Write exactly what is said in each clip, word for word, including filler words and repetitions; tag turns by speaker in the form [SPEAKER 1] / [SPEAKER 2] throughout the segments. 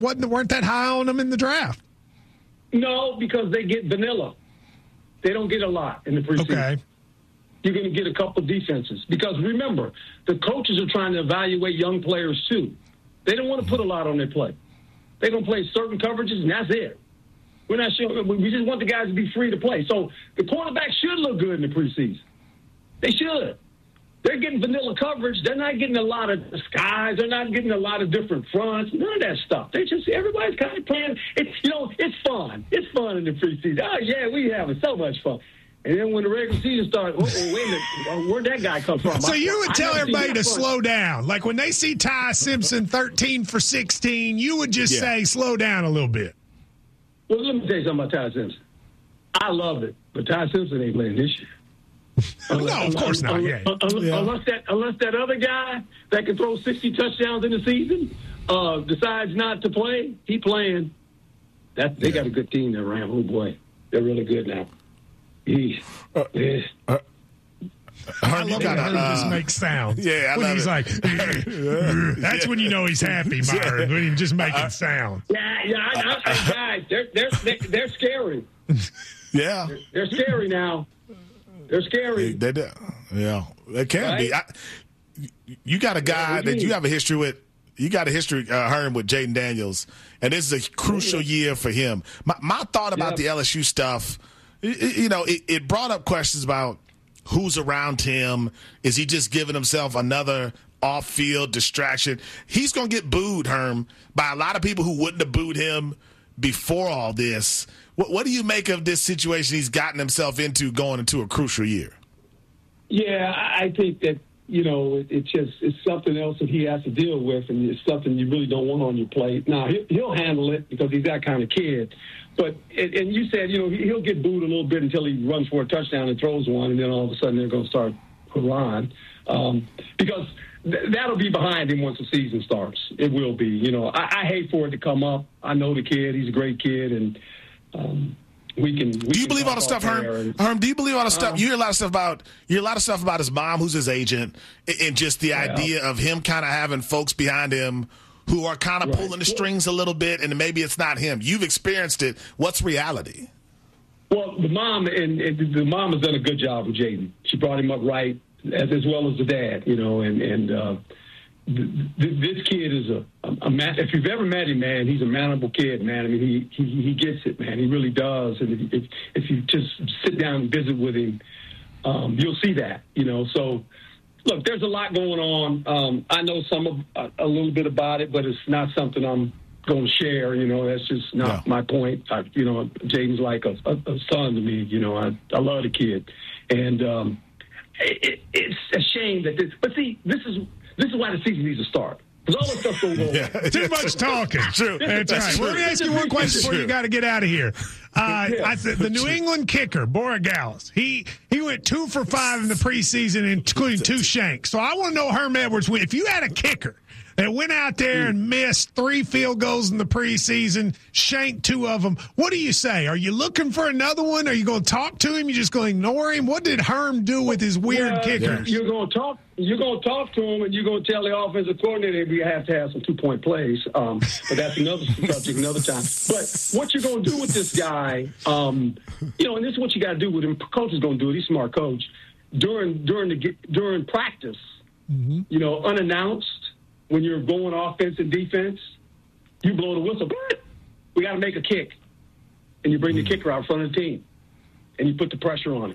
[SPEAKER 1] wasn't weren't that high on them in the draft.
[SPEAKER 2] No, because they get vanilla. They don't get a lot in the preseason.
[SPEAKER 1] Okay.
[SPEAKER 2] You're going to get a couple defenses. Because remember, the coaches are trying to evaluate young players too. They don't want to put a lot on their play. They're going to play certain coverages, and that's it. We're not sure. We just want the guys to be free to play. So the quarterbacks should look good in the preseason. They should. They're getting vanilla coverage. They're not getting a lot of skies. They're not getting a lot of different fronts. None of that stuff. They just everybody's kind of playing. It's you know, it's fun. It's fun in the preseason. Oh yeah, we having so much fun. And then when the regular season starts, oh, oh, wait a minute, where'd that guy come from?
[SPEAKER 1] So you would
[SPEAKER 2] I,
[SPEAKER 1] tell
[SPEAKER 2] I
[SPEAKER 1] everybody to
[SPEAKER 2] fun.
[SPEAKER 1] slow down. Like when they see Ty Simpson thirteen for sixteen, you would just yeah. say slow down a little bit.
[SPEAKER 2] Well, let me tell you something about Ty Simpson. I love it, but Ty Simpson ain't playing this year.
[SPEAKER 1] Unless, no, of course not. Yeah.
[SPEAKER 2] Unless,
[SPEAKER 1] yeah.
[SPEAKER 2] unless that unless that other guy that can throw sixty touchdowns in the season uh, decides not to play, he playing. That they yeah. got a good team there, Ram. Oh boy, they're really good now. He, uh, yeah. uh,
[SPEAKER 1] I love how Herm just makes sounds.
[SPEAKER 3] Yeah, I
[SPEAKER 1] when
[SPEAKER 3] love
[SPEAKER 1] he's
[SPEAKER 3] it.
[SPEAKER 1] like, that's yeah. when you know he's happy, Myron. When he's just making uh, sounds.
[SPEAKER 2] Yeah, yeah, I, I, I, guys, they're they're they're scary.
[SPEAKER 3] Yeah,
[SPEAKER 2] they're, they're scary now. They're scary.
[SPEAKER 3] They, they, yeah, they can right? be. I, you got a guy yeah, that you have a history with. You got a history, uh, Herm, with Jaden Daniels, and this is a crucial yeah. year for him. My, my thought about yeah. the L S U stuff, it, you know, it, it brought up questions about who's around him. Is he just giving himself another off-field distraction? He's going to get booed, Herm, by a lot of people who wouldn't have booed him before all this. What, what do you make of this situation he's gotten himself into going into a crucial year?
[SPEAKER 2] Yeah, I think that, you know, it, it's just it's something else that he has to deal with, and it's something you really don't want on your plate. Now, he'll, he'll handle it because he's that kind of kid. But, and, and you said, you know, he'll get booed a little bit until he runs for a touchdown and throws one, and then all of a sudden they're going to start hurrahing. Um, because th- that'll be behind him once the season starts. It will be. You know, I, I hate for it to come up. I know the kid. He's a great kid, and um, we can. We
[SPEAKER 3] do you
[SPEAKER 2] can
[SPEAKER 3] believe all the stuff, Herm? And, Herm, do you believe all the stuff? Um, you hear a lot of stuff about you hear a lot of stuff about his mom, who's his agent, and just the yeah. idea of him kind of having folks behind him who are kind of right. pulling the strings a little bit, and maybe it's not him. You've experienced it. What's reality?
[SPEAKER 2] Well, the mom and, and the mom has done a good job with Jaden. She brought him up right, as, as well as the dad. You know, and and uh, th- th- this kid is a, a, a man. If you've ever met him, man, he's a manable kid, man. I mean, he he, he gets it, man. He really does. And if if you just sit down and visit with him, um, you'll see that. You know, so. Look, there's a lot going on. Um, I know some of uh, a little bit about it, but it's not something I'm going to share. You know, that's just not yeah. my point. I, you know, Jaden's like a, a, a son to me. You know, I, I love the kid, and um, it, it's a shame that this. But see, this is this is why the season needs to start. Because all this stuff's going on.
[SPEAKER 1] Yeah. Too much talking.
[SPEAKER 3] True.
[SPEAKER 1] That's right. Well, let me ask you one question before you got to get out of here. Uh, yeah. I th- the New England kicker, Borregales, he he went two for five in the preseason, including two shanks. So I want to know, Herm Edwards, if you had a kicker that went out there and missed three field goals in the preseason, shanked two of them, what do you say? Are you looking for another one? Are you going to talk to him? You just going to ignore him? What did Herm do with his weird
[SPEAKER 2] well,
[SPEAKER 1] kickers?
[SPEAKER 2] You're going to talk. You're going to talk to him, and you're going to tell the offensive coordinator we have to have some two-point plays. Um, but that's another subject, another time. But what you're going to do with this guy, um, you know, and this is what you got to do with him. Coach is going to do it. He's a smart coach. During during the during practice, mm-hmm. you know, unannounced, when you're going offense and defense, you blow the whistle. We got to make a kick, and you bring mm-hmm. the kicker out in front of the team, and you put the pressure on him.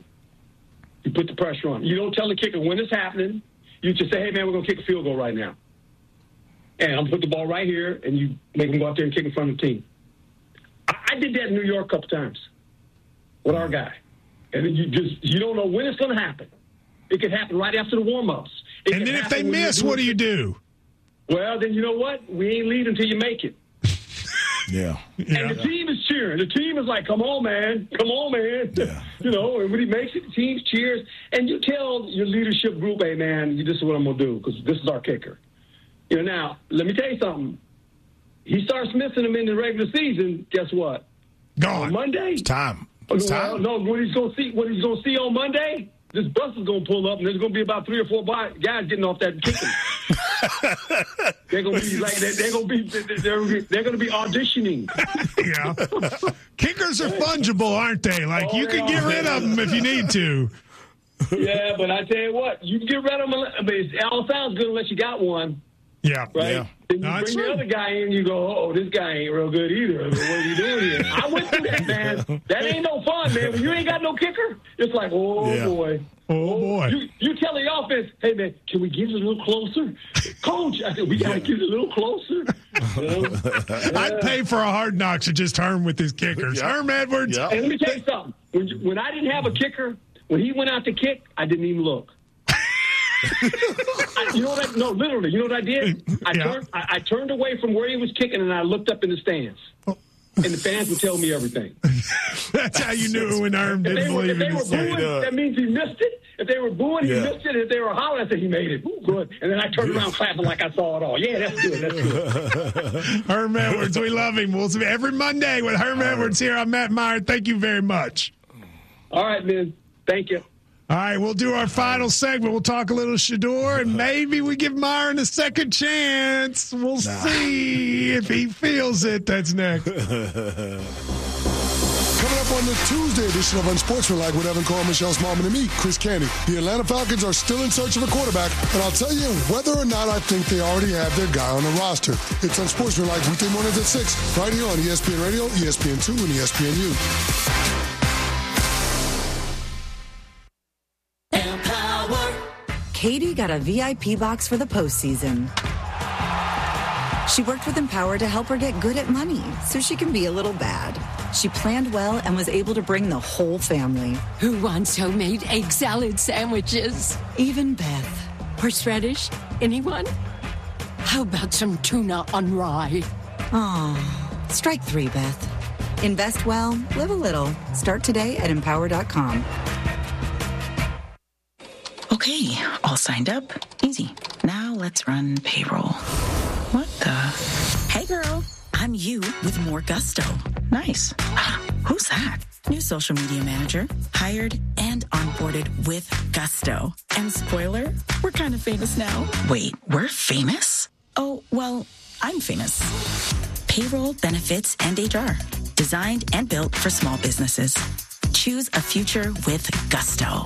[SPEAKER 2] You put the pressure on him. You don't tell the kicker when it's happening. You just say, hey, man, we're going to kick a field goal right now. And I'm going to put the ball right here, and you make them go out there and kick in front of the team. I, I did that in New York a couple times with our guy. And then you just, you don't know when it's going to happen. It could happen right after the warm-ups. It
[SPEAKER 1] and then if they miss, what do you do?
[SPEAKER 2] Well, then you know what? We ain't leaving until you make it.
[SPEAKER 3] Yeah.
[SPEAKER 2] And
[SPEAKER 3] yeah.
[SPEAKER 2] the team is cheering. The team is like, come on, man. Come on, man.
[SPEAKER 3] Yeah.
[SPEAKER 2] You know, and when he makes it, the team cheers. And you tell your leadership group, hey, man, this is what I'm going to do because this is our kicker. You know, now, let me tell you something. He starts missing them in the regular season, guess what?
[SPEAKER 1] Gone.
[SPEAKER 2] On Monday?
[SPEAKER 3] It's time.
[SPEAKER 2] Oh,
[SPEAKER 3] It's
[SPEAKER 2] no,
[SPEAKER 3] time.
[SPEAKER 2] no, what he's going to see, what he's going to see on Monday, this bus is going to pull up, and there's going to be about three or four guys getting off that kicking. they're going to be like they're, they're going to be they're, they're going to be auditioning.
[SPEAKER 1] Yeah, kickers are fungible, aren't they? Like oh, you can get rid of them if you need to.
[SPEAKER 2] Yeah, but I tell you what, you can get rid of them. I mean, it all sounds good unless you got one.
[SPEAKER 1] Yeah,
[SPEAKER 2] right.
[SPEAKER 3] Yeah.
[SPEAKER 2] Then you
[SPEAKER 1] no,
[SPEAKER 2] bring
[SPEAKER 1] true.
[SPEAKER 2] the other guy in, you go, oh, this guy ain't real good either. What are you doing here? I went through that, man. That ain't no fun, man. When you ain't got no kicker, it's like, oh,
[SPEAKER 3] yeah.
[SPEAKER 2] boy.
[SPEAKER 1] Oh, boy.
[SPEAKER 2] You, you tell the offense, hey, man, can we get it a little closer? Coach, I said, we got to get it a little closer. You know? Yeah.
[SPEAKER 1] I'd pay for a Hard Knocks to just Herm with his kickers.
[SPEAKER 3] Yep.
[SPEAKER 1] Herm Edwards.
[SPEAKER 3] Yep.
[SPEAKER 2] And let me tell you something. When, you, when I didn't have a kicker, when he went out to kick, I didn't even look. I, you know what? I, no, literally. You know what I did? I
[SPEAKER 1] Yeah.
[SPEAKER 2] turned. I, I turned away from where he was kicking, and I looked up in the stands. And the fans would tell me everything.
[SPEAKER 1] That's how you knew when Herm
[SPEAKER 2] If
[SPEAKER 1] didn't
[SPEAKER 2] they were, if
[SPEAKER 1] believe
[SPEAKER 2] they
[SPEAKER 1] in
[SPEAKER 2] were
[SPEAKER 1] his
[SPEAKER 2] booing,
[SPEAKER 1] team.
[SPEAKER 2] that means he missed it. If they were booing, he
[SPEAKER 3] Yeah.
[SPEAKER 2] missed it. If they were hollering, I said he made it. Ooh, good. And then I turned around clapping like I saw it all. Yeah, that's good. That's good.
[SPEAKER 1] Herm Edwards, we love him. We'll see every Monday with Herm Edwards here. I'm Matt Meyer. Thank you very much.
[SPEAKER 2] All right, man. Thank you.
[SPEAKER 1] All right, we'll do our final segment. We'll talk a little Shador, and maybe we give Myron a second chance. We'll nah. see if he feels it. That's next.
[SPEAKER 4] Coming up on the Tuesday edition of Unsportsmanlike with Evan Cole, Michelle Smallman, and me, Chris Candy. The Atlanta Falcons are still in search of a quarterback, and I'll tell you whether or not I think they already have their guy on the roster. It's Unsportsmanlike weekday mornings at six, right here on E S P N Radio, E S P N two, and E S P N U.
[SPEAKER 5] Katie got a V I P box for the postseason. She worked with Empower to help her get good at money so she can be a little bad. She planned well and was able to bring the whole family.
[SPEAKER 6] Who wants homemade egg salad sandwiches?
[SPEAKER 5] Even Beth.
[SPEAKER 6] Horseradish? Anyone? How about some tuna on rye?
[SPEAKER 5] Aw, strike three, Beth. Invest well, live a little. Start today at empower dot com.
[SPEAKER 7] Okay, all signed up. Easy. Now let's run payroll. What the? Hey, girl. I'm you with more gusto. Nice. Ah, who's that? New social media manager. Hired and onboarded with gusto. And spoiler, we're kind of famous now. Wait, we're famous? Oh, well, I'm famous. Payroll, benefits, and H R. Designed and built for small businesses. Choose a future with gusto.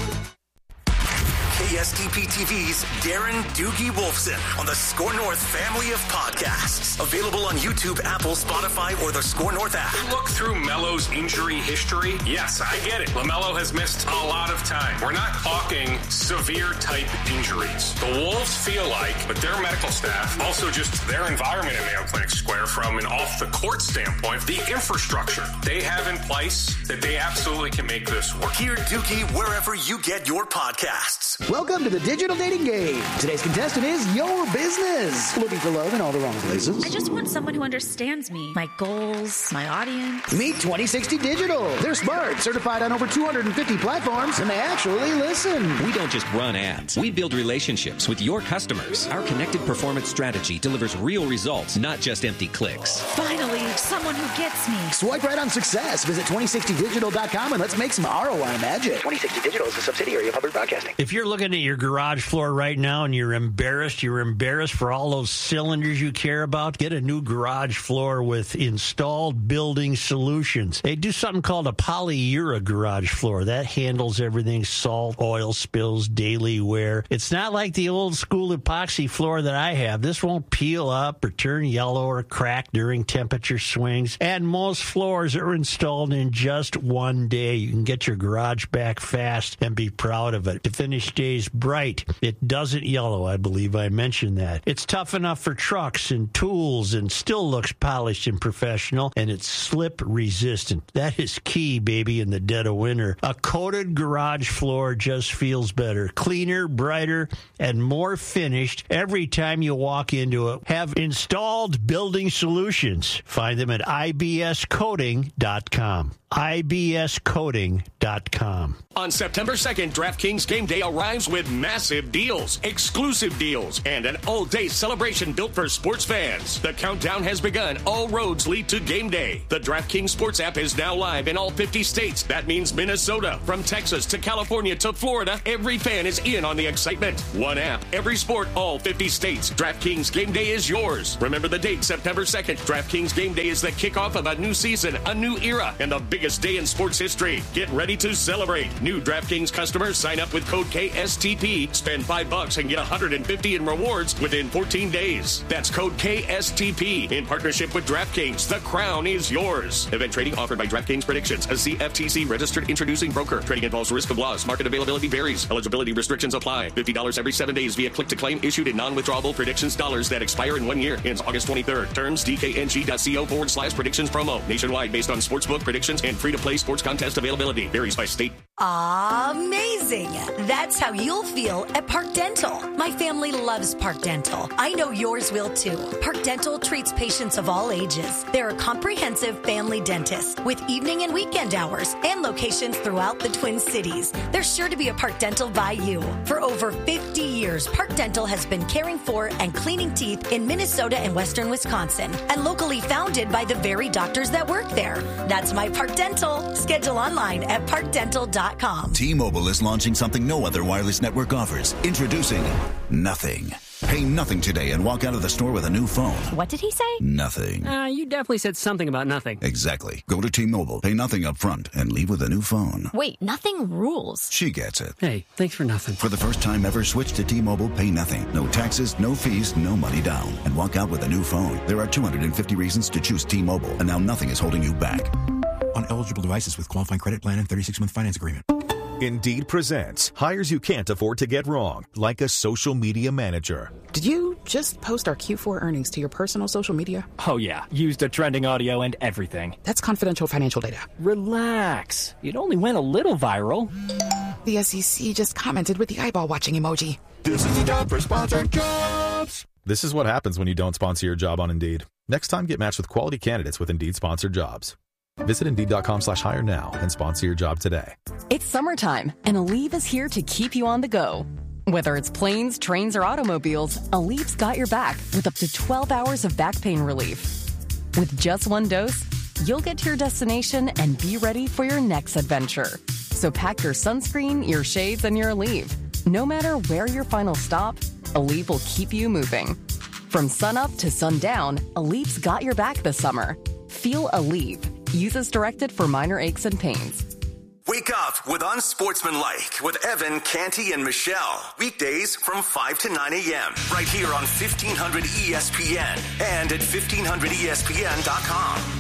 [SPEAKER 8] K S T P T V's Darren Doogie Wolfson on the Score North family of podcasts. Available on YouTube, Apple, Spotify, or the Score North app.
[SPEAKER 9] Look through Melo's injury history. Yes, I get it. LaMelo has missed a lot of time. We're not talking severe type injuries. The Wolves feel like, but their medical staff, also just their environment in Mayo Clinic Square from an off the court standpoint, the infrastructure they have in place, that they absolutely can make this work.
[SPEAKER 8] Hear Doogie wherever you get your podcasts.
[SPEAKER 10] Welcome to the Digital Dating Game. Today's contestant is Your Business. Looking for love in all the wrong places.
[SPEAKER 11] I just want someone who understands me, my goals, my audience.
[SPEAKER 10] Meet twenty sixty Digital. They're smart, certified on over two hundred fifty platforms, and they actually listen.
[SPEAKER 12] We don't just run ads. We build relationships with your customers. Our connected performance strategy delivers real results, not just empty clicks.
[SPEAKER 11] Finally, someone who gets me.
[SPEAKER 10] Swipe right on success. Visit twenty sixty digital dot com and let's make some R O I magic. twenty sixty Digital is a subsidiary of Hubbard Broadcasting.
[SPEAKER 13] If you're looking at your garage floor right now and you're embarrassed, you're embarrassed for all those cylinders you care about, get a new garage floor with Installed Building Solutions. They do something called a polyura garage floor. That handles everything, salt, oil spills, daily wear. It's not like the old school epoxy floor that I have. This won't peel up or turn yellow or crack during temperature swings. And most floors are installed in just one day. You can get your garage back fast and be proud of it. The finish stays bright. It doesn't yellow, I believe I mentioned that. It's tough enough for trucks and tools and still looks polished and professional, and it's slip resistant. That is key, baby, in the dead of winter. A coated garage floor just feels better, cleaner, brighter, and more finished every time you walk into it. Have Installed Building Solutions. Find them at I B S coating dot com. I B S coating dot com.
[SPEAKER 14] On September second, DraftKings Game Day arrives with massive deals, exclusive deals, and an all-day celebration built for sports fans. The countdown has begun. All roads lead to game day. The DraftKings Sports app is now live in all fifty states. That means Minnesota. From Texas to California to Florida, every fan is in on the excitement. One app, every sport, all fifty states. DraftKings Game Day is yours. Remember the date, September second. DraftKings Game Day is the kickoff of a new season, a new era, and the biggest day in sports history. Get ready to celebrate. New DraftKings customers sign up with code K S T P, spend five bucks and get one hundred fifty in rewards within fourteen days. That's code K S T P in partnership with DraftKings. The crown is yours. Event trading offered by DraftKings Predictions, a C F T C registered introducing broker. Trading involves risk of loss. Market availability varies. Eligibility restrictions apply. fifty dollars every seven days via click to claim issued in non-withdrawable predictions dollars that expire in one year. Ends August twenty-third. Terms D K N G dot co forward slash predictions promo. Nationwide based on sportsbook predictions and free-to-play sports contest availability. Varies by state.
[SPEAKER 15] Amazing. That's how you'll feel at Park Dental. My family loves Park Dental. I know yours will too. Park Dental treats patients of all ages. They're a comprehensive family dentist with evening and weekend hours and locations throughout the Twin Cities. There's sure to be a Park Dental by you. For over fifty years, Park Dental has been caring for and cleaning teeth in Minnesota and western Wisconsin, and locally founded by the very doctors that work there. That's my Park Dental. Schedule online at park dental dot com.
[SPEAKER 16] T-Mobile is launching something no other wireless network offers. Introducing Nothing. Pay nothing today and walk out of the store with a new phone.
[SPEAKER 17] What did he say?
[SPEAKER 16] Nothing.
[SPEAKER 17] Uh, you definitely said something about nothing.
[SPEAKER 16] Exactly. Go to T-Mobile, pay nothing up front, and leave with a new phone.
[SPEAKER 17] Wait, nothing rules.
[SPEAKER 16] She gets it.
[SPEAKER 17] Hey, thanks for nothing.
[SPEAKER 16] For the first time ever, switch to T-Mobile, pay nothing. No taxes, no fees, no money down. And walk out with a new phone. There are two hundred fifty reasons to choose T-Mobile, and now nothing is holding you back.
[SPEAKER 18] On eligible devices with qualifying credit plan and thirty-six month finance agreement.
[SPEAKER 19] Indeed presents hires you can't afford to get wrong, like a social media manager.
[SPEAKER 20] Did you just post our Q four earnings to your personal social media?
[SPEAKER 21] Oh, yeah. Used the trending audio and everything.
[SPEAKER 20] That's confidential financial data.
[SPEAKER 21] Relax. It only went a little viral.
[SPEAKER 20] The S E C just commented with the eyeball watching emoji.
[SPEAKER 19] This is the job for sponsored jobs. This is what happens when you don't sponsor your job on Indeed. Next time, get matched with quality candidates with Indeed sponsored jobs. Visit Indeed.com slash hire now and sponsor your job today.
[SPEAKER 22] It's summertime, and Aleve is here to keep you on the go. Whether it's planes, trains, or automobiles, Aleve's got your back with up to twelve hours of back pain relief. With just one dose, you'll get to your destination and be ready for your next adventure. So pack your sunscreen, your shades, and your Aleve. No matter where your final stop, Aleve will keep you moving. From sunup to sundown, Aleve's got your back this summer. Feel Aleve. Use as directed for minor aches and pains.
[SPEAKER 8] Wake up with Unsportsmanlike with Evan, Canty, and Michelle. Weekdays from five to nine a.m. right here on fifteen hundred E S P N and at fifteen hundred E S P N dot com.